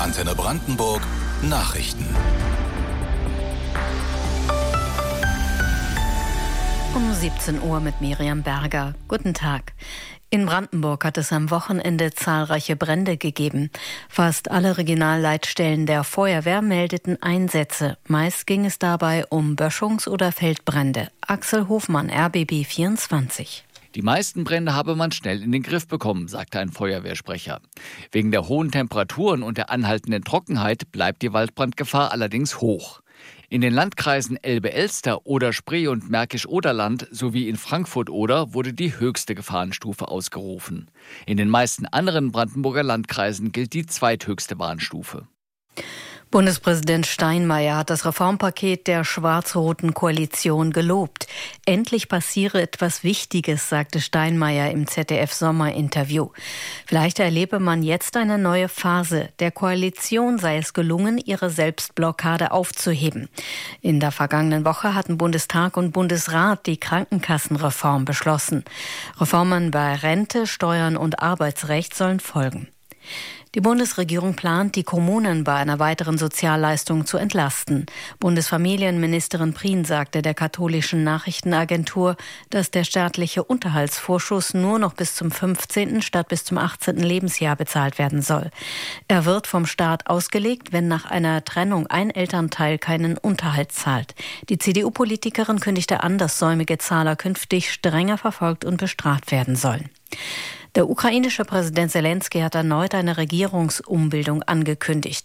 Antenne Brandenburg Nachrichten. Um 17 Uhr mit Miriam Berger. Guten Tag. In Brandenburg hat es am Wochenende zahlreiche Brände gegeben. Fast alle Regionalleitstellen der Feuerwehr meldeten Einsätze. Meist ging es dabei um Böschungs- oder Feldbrände. Axel Hofmann, RBB 24. Die meisten Brände habe man schnell in den Griff bekommen, sagte ein Feuerwehrsprecher. Wegen der hohen Temperaturen und der anhaltenden Trockenheit bleibt die Waldbrandgefahr allerdings hoch. In den Landkreisen Elbe-Elster, Oder-Spree und Märkisch-Oderland sowie in Frankfurt-Oder wurde die höchste Gefahrenstufe ausgerufen. In den meisten anderen Brandenburger Landkreisen gilt die zweithöchste Warnstufe. Bundespräsident Steinmeier hat das Reformpaket der schwarz-roten Koalition gelobt. Endlich passiere etwas Wichtiges, sagte Steinmeier im ZDF-Sommerinterview. Vielleicht erlebe man jetzt eine neue Phase. Der Koalition sei es gelungen, ihre Selbstblockade aufzuheben. In der vergangenen Woche hatten Bundestag und Bundesrat die Krankenkassenreform beschlossen. Reformen bei Rente, Steuern und Arbeitsrecht sollen folgen. Die Bundesregierung plant, die Kommunen bei einer weiteren Sozialleistung zu entlasten. Bundesfamilienministerin Prien sagte der katholischen Nachrichtenagentur, dass der staatliche Unterhaltsvorschuss nur noch bis zum 15. statt bis zum 18. Lebensjahr bezahlt werden soll. Er wird vom Staat ausgelegt, wenn nach einer Trennung ein Elternteil keinen Unterhalt zahlt. Die CDU-Politikerin kündigte an, dass säumige Zahler künftig strenger verfolgt und bestraft werden sollen. Der ukrainische Präsident Zelensky hat erneut eine Regierungsumbildung angekündigt.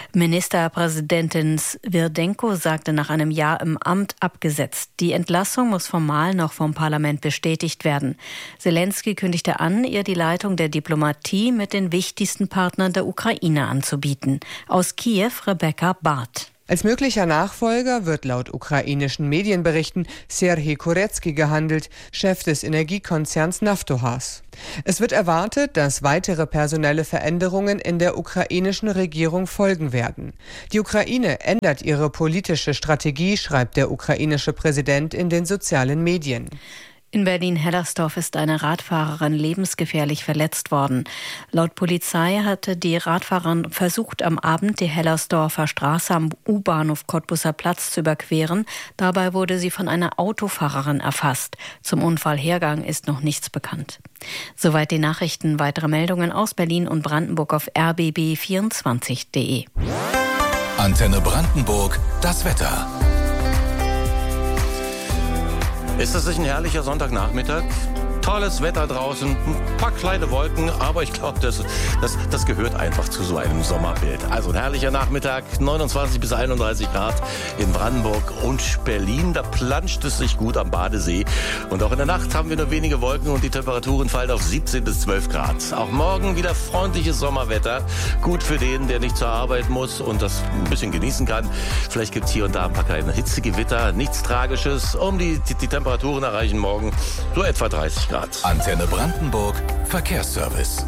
Ministerpräsidentin Svirdenko sagte nach einem Jahr im Amt abgesetzt. Die Entlassung muss formal noch vom Parlament bestätigt werden. Zelensky kündigte an, ihr die Leitung der Diplomatie mit den wichtigsten Partnern der Ukraine anzubieten. Aus Kiew Rebecca Barth. Als möglicher Nachfolger wird laut ukrainischen Medienberichten Serhij Kurecki gehandelt, Chef des Energiekonzerns Naftogaz. Es wird erwartet, dass weitere personelle Veränderungen in der ukrainischen Regierung folgen werden. Die Ukraine ändert ihre politische Strategie, schreibt der ukrainische Präsident in den sozialen Medien. In Berlin-Hellersdorf ist eine Radfahrerin lebensgefährlich verletzt worden. Laut Polizei hatte die Radfahrerin versucht, am Abend die Hellersdorfer Straße am U-Bahnhof Cottbuser Platz zu überqueren. Dabei wurde sie von einer Autofahrerin erfasst. Zum Unfallhergang ist noch nichts bekannt. Soweit die Nachrichten. Weitere Meldungen aus Berlin und Brandenburg auf rbb24.de. Antenne Brandenburg, das Wetter. Ist das nicht ein herrlicher Sonntagnachmittag? Tolles Wetter draußen, ein paar kleine Wolken, aber ich glaube, das gehört einfach zu so einem Sommerbild. Also ein herrlicher Nachmittag, 29 bis 31 Grad in Brandenburg und Berlin. Da planscht es sich gut am Badesee. Und auch in der Nacht haben wir nur wenige Wolken und die Temperaturen fallen auf 17 bis 12 Grad. Auch morgen wieder freundliches Sommerwetter. Gut für den, der nicht zur Arbeit muss und das ein bisschen genießen kann. Vielleicht gibt es hier und da ein paar kleine Hitzegewitter. Nichts Tragisches. Die Temperaturen erreichen morgen so etwa 30 Grad. Antenne Brandenburg Verkehrsservice.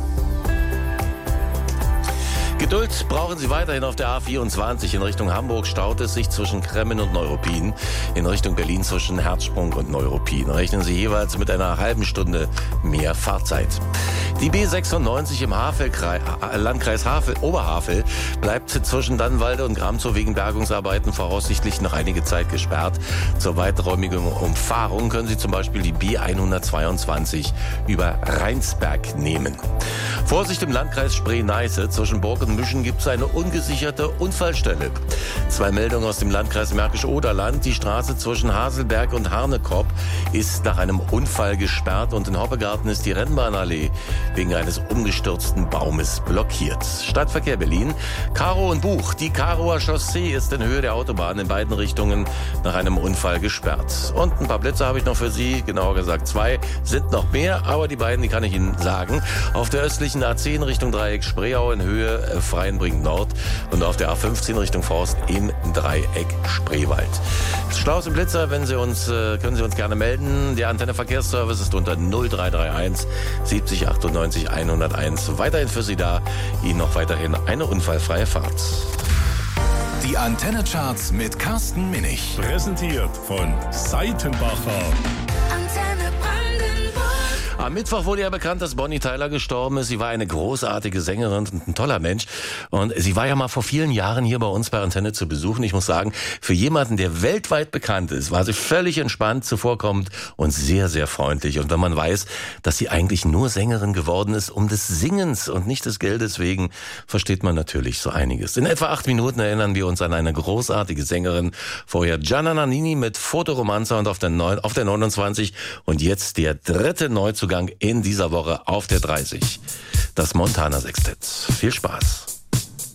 Geduld brauchen Sie weiterhin auf der A24. In Richtung Hamburg staut es sich zwischen Kremmen und Neuruppin. In Richtung Berlin zwischen Herzsprung und Neuruppin. Rechnen Sie jeweils mit einer halben Stunde mehr Fahrzeit. Die B96 im Landkreis Oberhavel bleibt zwischen Dannenwalde und Gramzow wegen Bergungsarbeiten voraussichtlich noch einige Zeit gesperrt. Zur weiträumigen Umfahrung können Sie zum Beispiel die B122 über Rheinsberg nehmen. Vorsicht im Landkreis Spree-Neiße. Zwischen Burg und Mischen gibt es eine ungesicherte Unfallstelle. 2 Meldungen aus dem Landkreis Märkisch-Oderland. Die Straße zwischen Haselberg und Harnekopp ist nach einem Unfall gesperrt und in Hoppegarten ist die Rennbahnallee wegen eines umgestürzten Baumes blockiert. Stadtverkehr Berlin. Karow und Buch. Die Karower Chaussee ist in Höhe der Autobahn in beiden Richtungen nach einem Unfall gesperrt. Und ein paar Blitze habe ich noch für Sie, genauer gesagt 2, sind noch mehr, aber die beiden, die kann ich Ihnen sagen. Auf der östlichen A10 Richtung Dreieck Spreeau in Höhe Freienbrink Nord und auf der A15 Richtung Forst im Dreieck Spreewald. Staus und Blitzer, können Sie uns gerne melden. Der Antenne Verkehrsservice ist unter 0331 70 98 101. Weiterhin für Sie da. Ihnen noch weiterhin eine unfallfreie Fahrt. Die Antenne-Charts mit Carsten Minich. Präsentiert von Seitenbacher. Antenne Brandenburg. Am Mittwoch wurde ja bekannt, dass Bonnie Tyler gestorben ist. Sie war eine großartige Sängerin und ein toller Mensch. Und sie war ja mal vor vielen Jahren hier bei uns bei Antenne zu besuchen. Ich muss sagen, für jemanden, der weltweit bekannt ist, war sie völlig entspannt, zuvorkommend und sehr, sehr freundlich. Und wenn man weiß, dass sie eigentlich nur Sängerin geworden ist, um des Singens und nicht des Geldes wegen, versteht man natürlich so einiges. In etwa 8 Minuten erinnern wir uns an eine großartige Sängerin. Vorher Gianna Nannini mit Fotoromanzer und auf der 29. Und jetzt der dritte Neuzugang in dieser Woche auf der 30. Das Montana Sextett. Viel Spaß.